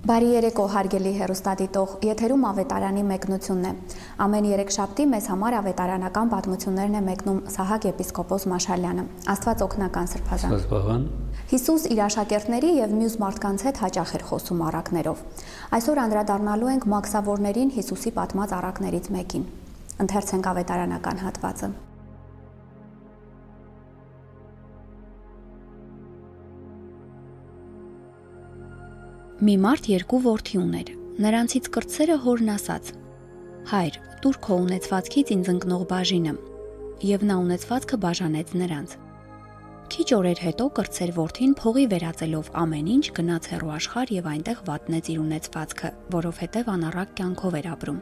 Բարի երեկո, հարգելի հեռուստադիտող, եթերում ավետարանի մեկնությունն է։ Ամեն երեքշաբթի մեզ համար ավետարանական պատմություններն է մեկնում Սահակ եպիսկոպոս Մաշալյանը։ Աստված օգնական սրբազան։ Հիսուս իր աշակերտների եւ մյուս մարդկանց հետ հաճախ էր խոսում առակներով։ Այսօր անդրադառնալու ենք մաքսավորներին Հիսուսի պատմած առակներից մեկին։ Ընթերցենք ավետարանական հատվածը։ Մի մարդ երկու որդի ուներ, նրանցից կրտսերը հորն ասաց. «Հայր, տուր քո ունեցվածքից ինձ ընկնող բաժինը», եւ նա ունեցվածքը բաժանեց նրանց։ Քիչ օրեր հետո կրտսեր որդին փողի վերածելով ամեն ինչ գնաց հեռու աշխարհ եւ այնտեղ վատնեց իր ունեցվածքը, որովհետեւ անառակ կյանքով էր ապրում։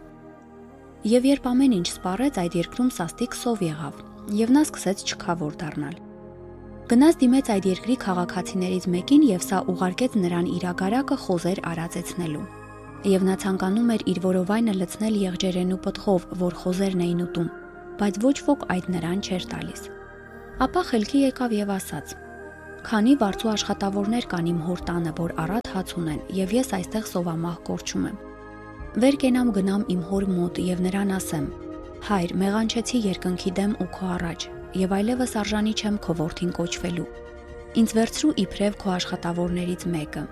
Եվ երբ ամեն ինչ սպառեց, այդ երկրում սաստիկ սով եղավ, եւ նա սկսեց չքավոր դառնալ։ Գնաց դիմեց այդ երկրի քաղաքացիներից մեկին եւ սա ուղարկեց նրան իր ագարակը խոզեր արածեցնելու։ Եվ նա ցանկանում էր իր որովայնը լցնել եղջերենու պտղով, որ խոզերն էին ուտում, բայց ոչ ոք այդ նրան չէր տալիս։ Ապա խելքի եկավ եւ ասաց. «Քանի վարձու աշխատավորներ կան իմ հոր տանը, որ առատ հաց ունեն, եւ ես այստեղ սովամահ կորչում եմ։ Վեր կենամ գնամ իմ հոր մոտ եւ նրան ասեմ. Հայր, մեղանչեցի երկնքի դեմ ու քո առաջ, եւ այլևս արժանի չեմ քո որդին կոչվելու։ Ինձ վերցրու իբրև քո աշխատավորներից մեկը»։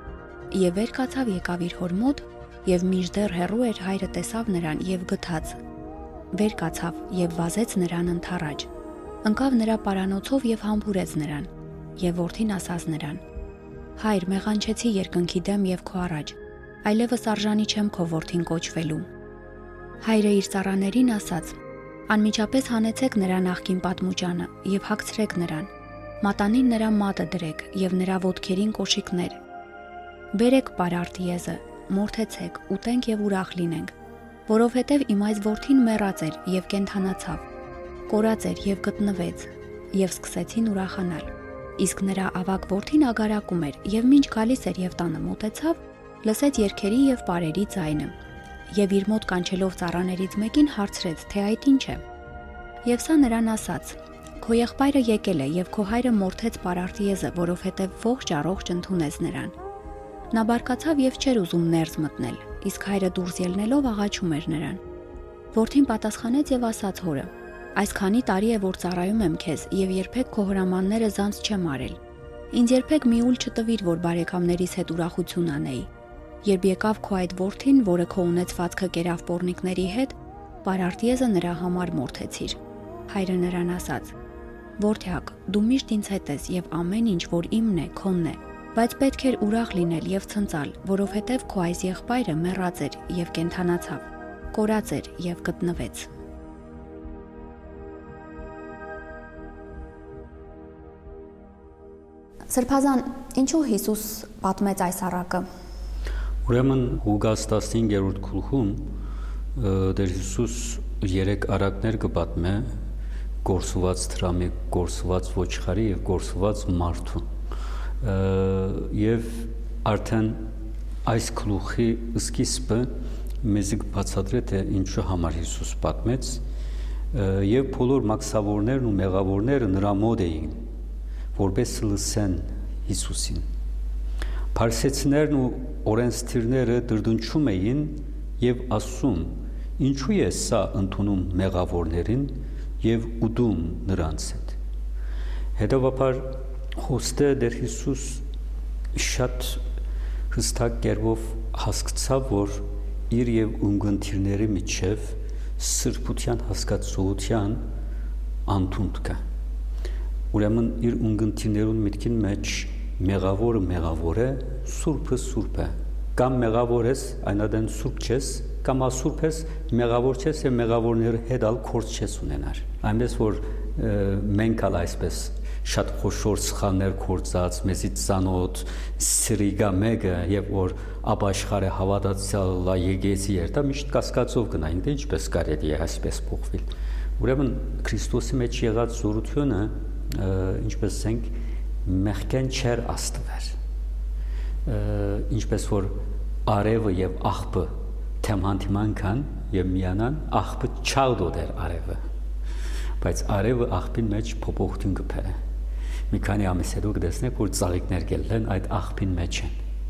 Եվ վեր կացավ եկավ իր հոր մոտ, եւ մինչդեռ հեռու էր հայրը տեսավ նրան եւ գթաց։ Վեր կացավ եւ վազեց նրան ընթառաջ։ Ընկավ նրա պարանոցով եւ համբուրեց նրան։ Եվ որդին ասաց նրան. «Հայր, մեղանչեցի երկնքի դեմ եւ քո առաջ, այլևս արժանի չեմ քո որդին կոչվելու»։ Հայրը իր ծառաներին ասաց. «Անմիջապես հանեցեք նրա նախկին պատմուճանը եւ հագցրեք նրան։ Մատանին նրա մատը դրեք եւ նրա ոտքերին կոշիկներ։ Բերեք պարարտ եզը, մորթեցեք, ուտենք եւ ուրախ լինենք, որովհետեւ իմ այս որդին մեռած էր եւ կենդանացավ, կորած էր եւ գտնվեց»։ Եվ սկսեցին ուրախանալ։ Իսկ նրա ավագ որդին ագարակում էր եւ մինչ գալիս էր եւ տանը մոտեցավ, լսեց երգերի եւ պարերի ձայնը։ Եվ իր մոտ կանչելով ծառաներից մեկին հարցրեց, թե այդ ինչ է։ Եվ սա նրան ասաց. «Քո եղբայրը եկել է եւ քո հայրը մորթեց պարարտ եզը, որովհետեւ ողջ առողջ ընդունեց նրան»։ Նա բարկացավ եւ չէր ուզում ներս մտնել, իսկ հայրը դուրս ելնելով աղաչում էր նրան։ Որդին պատասխանեց եւ ասաց հորը. «Այսքանի տարի է որ ծառայում եմ քեզ եւ երբեք քո հրամանները զանց չեմ արել։ Ինձ երբեք մի ուլ չտվիր, որ բարեկամներիս հետ ուրախություն անեի։ Երբ եկավ քո այդ որդին, որը քո ունեցվածքը կերավ պոռնիկների հետ, պարարտ եզը նրա համար մորթեցիր»։ Հայրը նրան ասաց. «Որդյակ, դու միշտ ինձ հետ ես եւ ամեն ինչ, որ իմն է, քոնն է, բայց պետք էր ուրախ լինել եւ ցնծալ, որովհետեւ քո այս եղբայրը մեռած էր եւ կենդանացավ, կորած էր եւ գտնվեց»։ Սրբազան, ինչու Հիսուս պատմեց այս առակը։ Ուրեմն Ղուկաս 15-րդ գլխում Տեր Հիսուս 3 առակներ կպատմե՝ կորսված թրամի, կորսված ոչխարի եւ կորսված մարդու։ Եվ արդեն այս գլուխի սկիզբը մեզ կբացատրի, թե ինչու համար Հիսուս պատմեց, եւ բոլոր մաքսավորներն ու մեղավորները նրա մոտ էին, որպես լսեն Հիսուսին։ Փարիսեցիներն ու օրենսդիրները դրդունչում էին եւ ասում. «Ինչու է սա ընդունում մեղավորներին եւ ուտում նրանց հետ»։ Հետևաբար խոստը Տեր Հիսուս շատ հստակ կերպով հասկացավ, որ իր եւ ունգընտիրների միջև սրբության հասկացության անդունդ կա։ Ուրեմն իր ունգընտիրներուն միտքին մեջ մեղավորը մեղավոր է, սուրբը սուրբ է։ Կամ մեղավոր ես, այնադեն սուրբ չես, կամ ասուրբ ես, մեղավոր չես եւ մեղավորների հետ ալ կորց չես ունենար։ Այնպես որ մենք ալ այսպես շատ խոշոր սխալներ կործած, մեզի ծանոթ սրիգա մեկը եւ որ ապաշխարը հավատացյալ եկեցի երթա միշտ կասկածով գնային, թե ինչպես կարելի է այսպես փոխվել։ Ուրեմն Քրիստոսի մեջ եղած զորությունը ինչպես ասենք մեղքեն չեր աստվեր, ինչպես որ արևը եւ աղբը թեմանտիման կան եւ միանան, աղբը չաղդոդ էր արևը, բայց արևը աղբին մեջ փոփոխություն կփերը։ Մի քանի ամիս հետո կտեսնեք, որ ծաղիկներ գելեն այդ աղբին մեջ են։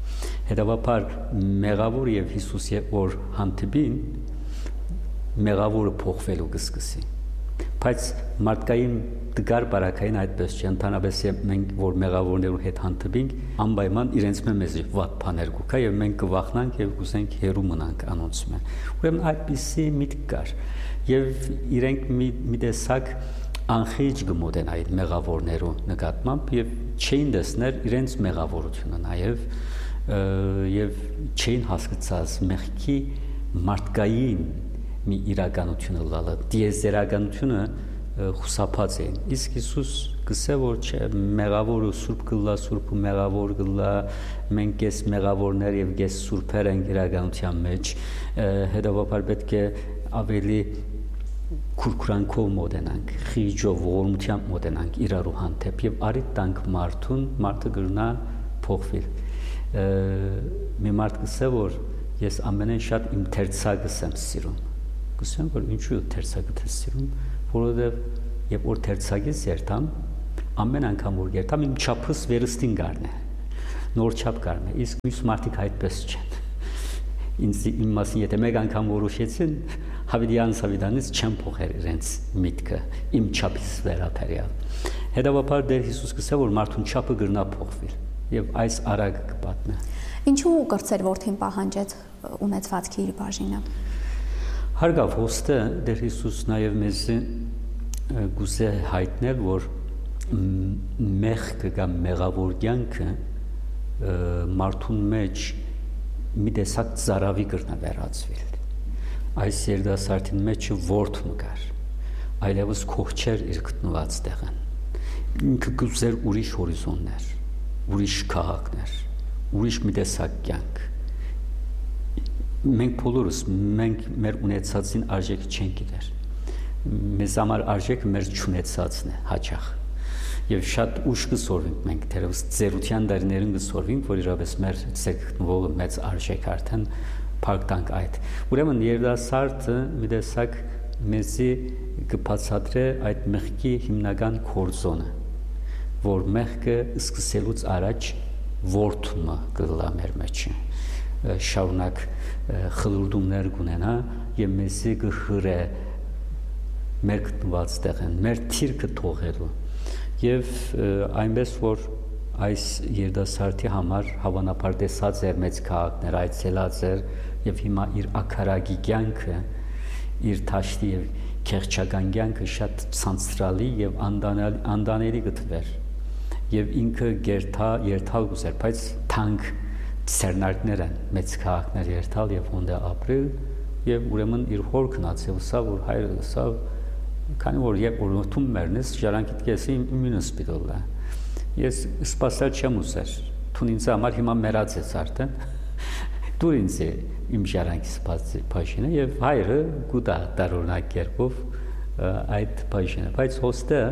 Հետևաբար մեղավոր եւ Հիսուսի որ հանդիպին մեղավորը փոխվելու կսկսի։ Բայց մարդկային դգար բարակային այդպես չէ, ընդհանրապես մենք որ մեղավորներու հետ հանդիպենք, անպայման իրենց մեզ վատ բաներ կա եւ մենք կվախնանք եւ կուզենք հերու մնանք անոնց մեն։ Ուրեմն այդպիսի միտք կար եւ իրենք մի տեսակ անխիջ գմոդեն այդ մեղավորներու նկատմամբ եւ չէին տեսներ իրենց մեղավորությունը եւ չէին հասկացած մեղքի մարդկային մի իրականությունը լալը դիեզերականությունը խուսափած էին իսկ Հիսուս գսե որ չէ մեղավորը սուրբ գլա սուրբը մեղավոր գլա մենք ես մեղավորներ եւ ես սուրբեր ենք իրականության մեջ հետեւաբար պետք է ավելի քուրքուրանքով մոտենանք խիջով ողորմությամբ մոտենանք իրարու հանդեպ եւ արի տանք մարդը գրնա փոխվել մի մարդ գսե որ ես ամենեն շատ իմ թերցակս եմ սիրում գսեմ որ ինչու թերցակը ես սիրում որովհետև երբ որ թերցակից երթամ ամեն անգամ որ երթամ իմ չափս վերստին գարնե նոր չափ գարնե իսկ մյուս մարդիկ այդպես չեն ինձ իմ մասին եթե մեկ անգամ որոշեցին հավիդյանից չեն փոխել իրենց միտքը իմ չափից վերաբերյալ հետևաբար դեր Հիսուս գսե որ մարդուն չափը գրնա փոխվել եւ այս արագ կպատնե ինչու կրծեր որդին պահանջեց ունեցվածքի իր բաժինը Հարգավ հոստը դեր Հիսուս նաև մեզ գուզե հայտնել, որ մեղքը կամ մեղավոր կյանքը մարդուն մեջ մի տեսակ ծարավի կրնա վերածվել։ Այս երիտասարդին մեջ որդը մգար, այլևս քողչեր իր գտնված տեղն։ Ինքը գուզեր ուրիշ հորիզոններ, ուրիշ քաղաքներ, ուրիշ մի տեսակ կյանք։ Մենք բոլորս մենք մեր ունեցածին արժեք չենք գիտեր մեզ համար արժեքը մեր չունեցածն է հաճախ եւ շատ ուշ կսորվենք մենք դերևս ծերության դարիներին կսորվենք որ իրապես մեր ցեկնողը մեծ արժեք արդեն փակտանք այդ ուրեմն երիտասարդը մի տեսակ մեզի կբացատրե այդ մեղքի հիմնական կորձոնը որ մեղքը սկսելուց առաջ որդումը կլա մեր մեջ շարունակ խլուրդումներ կունենա եւ մեզի կհրե մեր գտնված տեղն մեր թիրքը թողելու եւ այնպես որ այս երիտասարդի համար հավանաբար տեսած էր մեծ քաղաքներ այցելած էր եւ հիմա իր ակարագի կյանքը իր թաշտի եւ քեղճական կյանքը շատ ցանցրալի եւ անդանելի գտվեր եւ ինքը երթալ գուզեր բայց թանկ Սերնարկներ են մեծ քաղաքներ երթալ եւ հոնդե ապրել եւ ուրեմն իր հոր գնացել սա որ հայրը սա քանի որ երբ օրոթում մերնես ժարանքիդ կեսի իմինը սպիտոլա ես սպասել չեմ ուզեր թուն ինձ համար հիմա մեռած ես արդեն դու ինձ իմ ժարանքի սպասի փաշինը եւ հայրը գուտա դարօրինակ կերպով այդ փաշինը բայց հոստը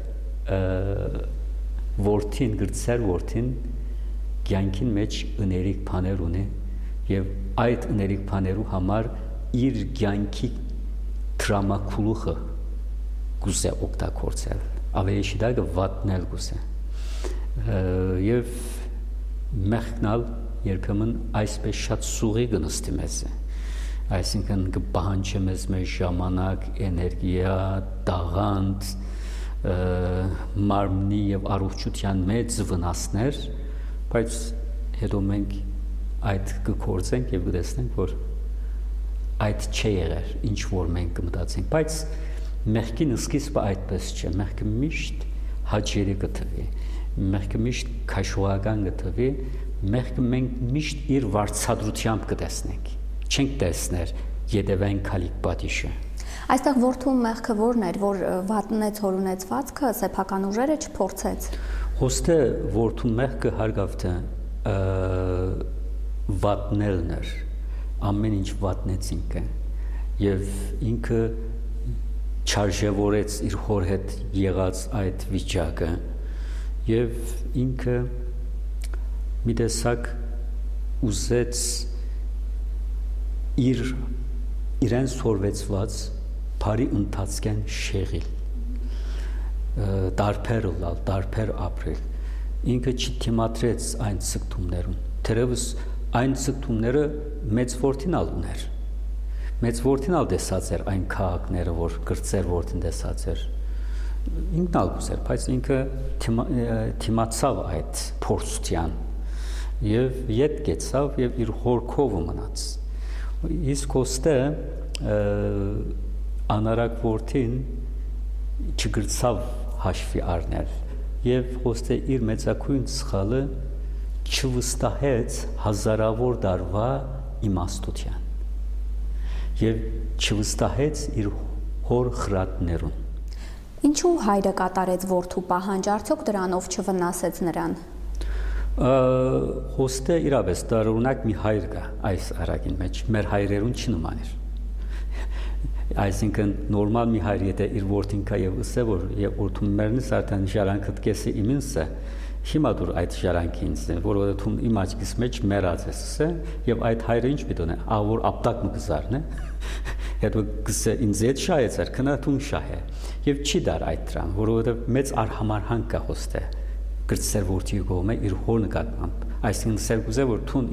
որդին գրծեր որդին կյանքին մեջ ըներիկ բաներ ունի եւ այդ ըներիկ բաներու համար իր կյանքի տրամակուլուխը գուզե օգտագործել ավելի շիդագը վատնել գուզե եւ մեղքնալ երբեմն այսպես շատ սուղի գնստի մեզ այսինքն կպահանջի մեզ ժամանակ էներգիա տաղանդ մարմնի եւ առողջության մեծ վնասներ բայց հետո մենք այդ կկործենք եւ կտեսնենք որ այդ չէ եղեր ինչ որ մենք կմտածենք բայց մեղքի սկիզբը այդպես չէ մեղքը միշտ հաճելի կթվի մեղքը միշտ քաշուական կթվի մեղքը մենք միշտ իր վարչադրությամբ կտեսնենք չենք տեսներ յետևեն քալիկ պատիշը Այստեղ որդու մեղքը որն էր որ վատնեց հոր ունեցվածքը սեփական ուժերը չփորձեց Հոստը որդու մեղքը հարգավ թե վատնելն էր ամեն ինչ վատնեց ինքը եւ ինքը չարժևորեց իր հոր հետ եղած այդ վիճակը եւ ինքը մի տեսակ ուզեց իրեն սորվեցված բարի ընթացքեն շեղիլ դարբեր ապրել ինքը չթիմադրեց այն ցկտումներուն թերևս այն ցկտումները մեծ որդին ալ ուներ։ Մեծ որդին ալ տեսած էր այն քաղաքները, որ գրծեր որդին տեսած էր։ Ինքն ալ ուզեր, բայց ինքը թիմացավ այդ փորձության եւ ետ գեցավ եւ իր հորքով մնաց։ Իսկ ոստը անարակ որդին չգրծավ հաշվի առնել եւ ոստը իր մեծակույն սխալը չվստահեց հազարավոր դարվա իմաստության եւ չվստահեց իր հոր խրատներուն։ Ինչու հայրը կատարեց որդու պահանջ, արդյոք դրանով չվնասեց նրան։ Ոստը իրավես տարօրինակ մի հայր կա այս արագին մեջ, մեր հայրերուն չնման էր։ Այսինքն նորմալ մի հայր եթե իր որդին կա եւ ըսե որ որդու մերնից արդեն ժարանքդ կեսի իմինսը հիմա դուր այդ ժարանքի ինձ որովհետեւ թում իմ աչքիս մեջ մեռած ես սե եւ այդ հայրը ինչ պիտի ունի ավոր ապտակ մգզարն է հետո գսե ինձ այդ շահեցար քնաթուն շահ է եւ չի դար այդ դրան որովհետեւ մեծ արհամարհանք կա հոստե գրծեր որդի գոմե իր հոր նկատմամբ այսինքն սերգուզե որ թուն